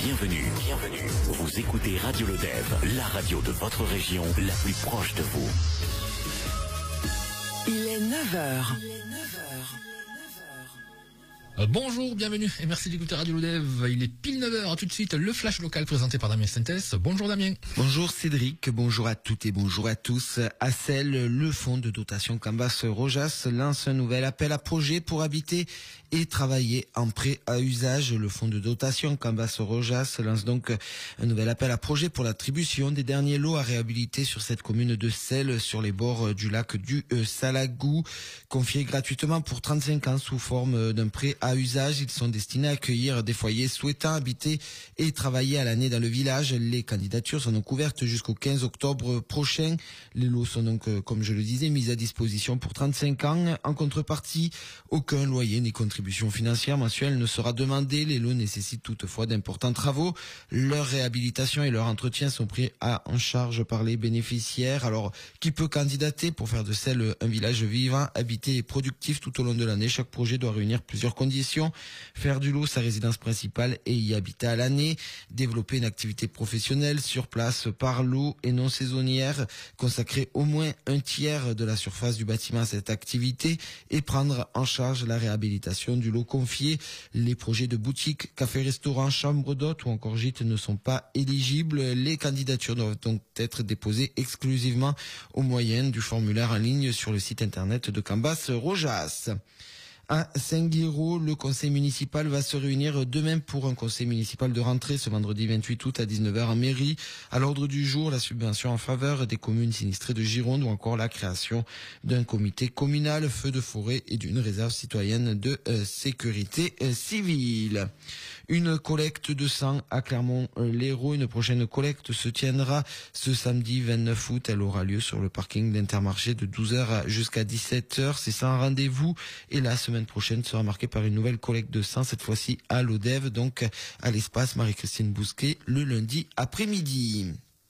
Bienvenue. Vous écoutez Radio Lodève, la radio de votre région, la plus proche de vous. Il est 9h. Bonjour, bienvenue et merci d'écouter Radio Lodève. Il est pile 9h, tout de suite le flash local présenté par Damien Sintès. Bonjour Damien. Bonjour Cédric, bonjour à toutes et bonjour à tous. À Celle, le fonds de dotation Cambas-Rojas lance un nouvel appel à projet pour habiter et travailler en prêt à usage. Le fonds de dotation Cambas-Rojas lance donc un nouvel appel à projet pour l'attribution des derniers lots à réhabiliter sur cette commune de Celle, sur les bords du lac du Salagou, confiés gratuitement pour 35 ans sous forme d'un prêt à usage. Ils sont destinés à accueillir des foyers souhaitant habiter et travailler à l'année dans le village. Les candidatures sont donc ouvertes jusqu'au 15 octobre prochain. Les lots sont donc, comme je le disais, mis à disposition pour 35 ans. En contrepartie, aucun loyer ni contribution financière mensuelle ne sera demandé. Les lots nécessitent toutefois d'importants travaux. Leur réhabilitation et leur entretien sont pris en charge par les bénéficiaires. Alors, qui peut candidater pour faire de Celle un village vivant, habité et productif tout au long de l'année? Chaque projet doit réunir plusieurs conditions: faire du lot sa résidence principale et y habiter à l'année, développer une activité professionnelle sur place par lot et non saisonnière, consacrer au moins un tiers de la surface du bâtiment à cette activité et prendre en charge la réhabilitation du lot confié. Les projets de boutique, café-restaurant, chambre d'hôtes ou encore gîtes ne sont pas éligibles. Les candidatures doivent donc être déposées exclusivement au moyen du formulaire en ligne sur le site internet de Cambas-Rojas. À Saint-Guiraud, le conseil municipal va se réunir demain pour un conseil municipal de rentrée ce vendredi 28 août à 19h en mairie. À l'ordre du jour, la subvention en faveur des communes sinistrées de Gironde ou encore la création d'un comité communal feu de forêt et d'une réserve citoyenne de sécurité civile. Une collecte de sang à Clermont-Lérault. Une prochaine collecte se tiendra ce samedi 29 août. Elle aura lieu sur le parking d'Intermarché de 12h jusqu'à 17h. C'est sans rendez-vous et la semaine prochaine sera marquée par une nouvelle collecte de sang, cette fois-ci à Lodève, donc à l'espace Marie-Christine Bousquet, le lundi après-midi.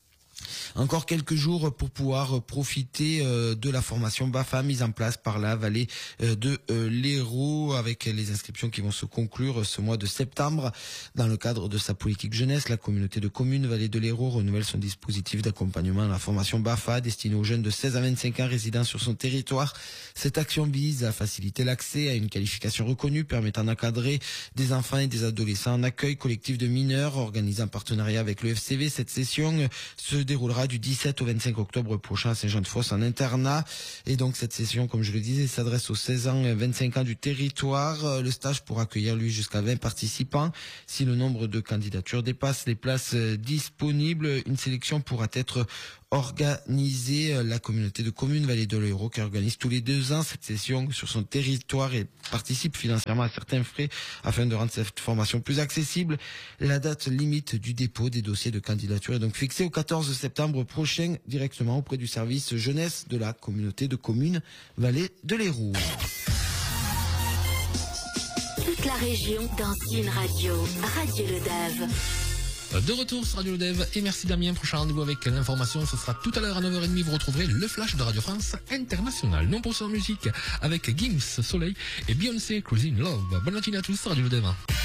Encore quelques jours pour pouvoir profiter de la formation BAFA mise en place par la vallée de l'Hérault, avec les inscriptions qui vont se conclure ce mois de septembre. Dans le cadre de sa politique jeunesse, la communauté de communes Vallée de l'Hérault renouvelle son dispositif d'accompagnement à la formation BAFA destinée aux jeunes de 16 à 25 ans résidant sur son territoire. Cette action vise à faciliter l'accès à une qualification reconnue permettant d'encadrer des enfants et des adolescents en accueil collectif de mineurs, organisé en partenariat avec le FCV. Cette session se déroulera du 17 au 25 octobre prochain à Saint-Jean-de-Fosse en internat. Et donc cette session, comme je le disais, s'adresse aux 16 ans et 25 ans du territoire. Le stage pourra accueillir lui jusqu'à 20 participants. Si le nombre de candidatures dépasse les places disponibles, une sélection pourra être organisée. La communauté de communes Vallée de l'Hérault qui organise tous les 2 ans cette session sur son territoire et participe financièrement à certains frais afin de rendre cette formation plus accessible. La date limite du dépôt des dossiers de candidature est donc fixée au 14 septembre prochain directement auprès du service jeunesse de la communauté de communes Vallée de l'Hérault. Toute la région dans une radio, Radio Lodève. De retour sur Radio Lodève et merci Damien. Prochain rendez-vous avec l'information, ce sera tout à l'heure à 9h30. Vous retrouverez le flash de Radio France International. Non pour en musique avec Gims, Soleil et Beyoncé, Cruising Love. Bonne matinée à tous sur Radio Lodève.